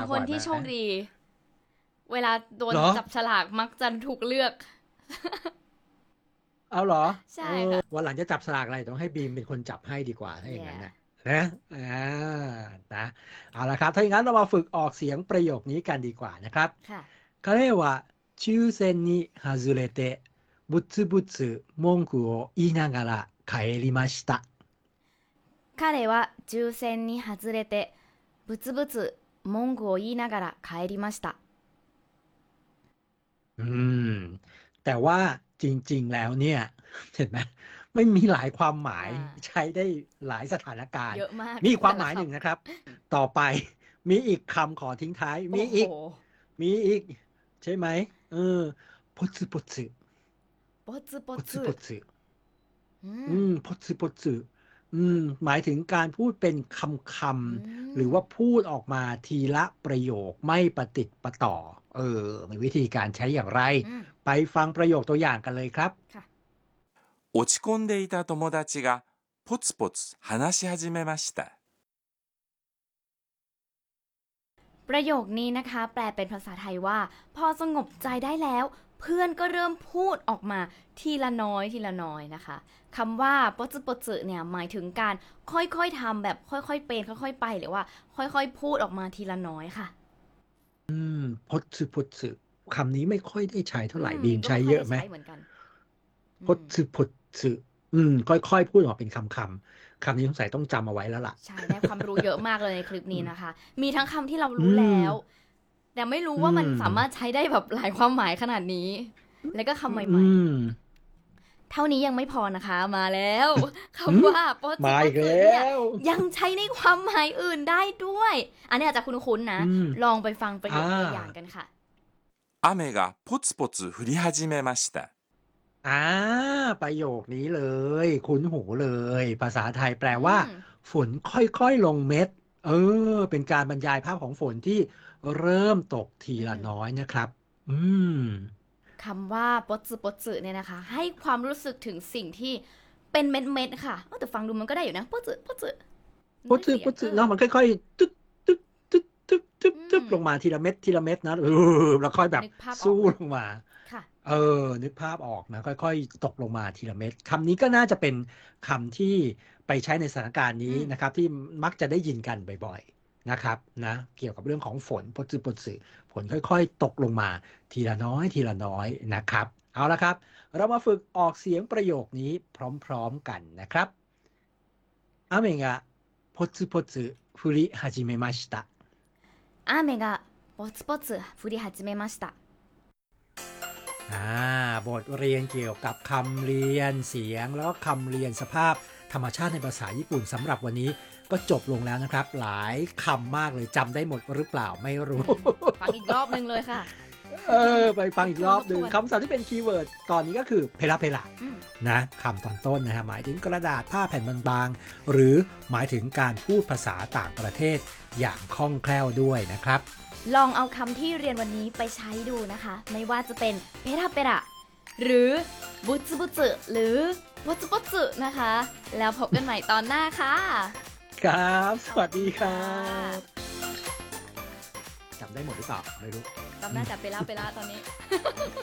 คนที่โชคดีเวลาโดนจับฉลากมักจะถูกเลือกเอาเหรอใช่ค่ะวันหลังจะจับสลากอะไรต้องให้บีมเป็นคนจับให้ดีกว่าถ้าอย่างนั้นนะนะเอาละครับถ้าอย่างนั้นเรามาฝึกออกเสียงประโยคนี้กันดีกว่านะครับค่ะ彼は抽選に外れてぶつぶつ文句を言いながら帰りました彼は抽選に外れてブツブツ文句を言いながら帰りましたอืมแต่ว่าจริงๆแล้วเนี่ยเห็นไหมไม่มีหลายความหมายใช้ได้หลายสถานการณ์เยอะมากมีความหมายหนึ่งนะครับต่อไปมีอีกคำขอทิ้งท้ายมีอีกใช่ไหมポツポツポツポツポツポツポツหมายถึงการพูดเป็นคำหรือว่าพูดออกมาทีละประโยคไม่ประติดประต่อมีวิธีการใช้อย่างไรไปฟังประโยคตัวอย่างกันเลยครับ落ち込んでいた友達がポツポツ話し始めましたประโยคนี้นะคะแปลเป็นภาษาไทยว่าพอสงบใจได้แล้วเพื่อนก็เริ่มพูดออกมาทีละน้อยทีละน้อยนะคะคำว่าปจึปจึเนี่ยหมายถึงการค่อยๆทำแบบค่อยๆเป็นค่อยๆไปหรือว่าค่อยๆพูดออกมาทีละน้อยค่ะพดซึพดซึคำนี้ไม่ค่อยได้ใช้เท่าไหร่บีมใช้เยอะไหมพดซึพดซึค่อยๆพูดออกเป็นคำนี้สงสัยต้องจำเอาไว้แล้วล่ะใช่ได้ความรู้เยอะมากเลยในคลิปนี้นะคะมีทั้งคำที่เรารู้แล้วแต่ไม่รู้ว่ามันสามารถใช้ได้แบบหลายความหมายขนาดนี้แล้วก็คำใหม่ๆเท่านี้ยังไม่พอนะคะมาแล้วคำว่าโปจิโปจิเนี่ยยังใช้ในความหมายอื่นได้ด้วยอันนี้อาจจะคุ้นๆนะลองไปฟังประโยคตัวอย่างกันค่ะ雨がポツポツ降り始めましたประโยคนี้เลยคุ้นหูเลยภาษาไทยแปลว่าฝนค่อยๆลงเม็ดเป็นการบรรยายภาพของฝนที่เริ่มตกทีละน้อยนะครับคำว่าปจึปจึเนี่ยนะคะให้ความรู้สึกถึงสิ่งที่เป็นเม็ดๆค่ะแต่ฟังดูมันก็ได้อยู่นะปจึปจึเนาะมันค่อยๆตึ๊ดตึ๊ดตึ๊ดตึ๊ดตึ๊ดตึ๊ดลงมาทีละเม็ดนะแล้วค่อยแบบสู้ลงมานึกภาพออกนะค่อยๆตกลงมาทีละเม็ดคำนี้ก็น่าจะเป็นคำที่ไปใช้ในสถานการณ์นี้นะครับที่มักจะได้ยินกันบ่อยๆนะครับนะเกี่ยวกับเรื่องของฝนปจึฝนค่อยๆตกลงมาทีละน้อยนะครับเอาละครับเรามาฝึกออกเสียงประโยคนี้พร้อมๆกันนะครับ雨がポツポツ降り始めました雨がポツポツ降り始めましたบทเรียนเกี่ยวกับคำเรียนเสียงแล้วก็คำเรียนสภาพธรรมชาติในภาษาญี่ปุ่นสำหรับวันนี้ก็จบลงแล้วนะครับหลายคำมากเลยจำได้หมดหรือเปล่าไม่รู้ฟังอีกรอบนึงเลยค่ะไปฟังอีกรอบนึงคำศัพท์ที่เป็นคีย์เวิร์ดตอนนี้ก็คือเพลานะคำตอนต้นนะฮะหมายถึงกระดาษผ้าแผ่นบางๆหรือหมายถึงการพูดภาษาต่างประเทศอย่างคล่องแคล่วด้วยนะครับลองเอาคำที่เรียนวันนี้ไปใช้ดูนะคะไม่ว่าจะเป็นเประหรือบุตสึหรือบุตสึนะคะแล้วพบกันใหม่ตอนหน้าค่ะครับสวัสดีครับจำได้หมดหรือเปล่าไม่รู้จำได้แต่เประตอนนี้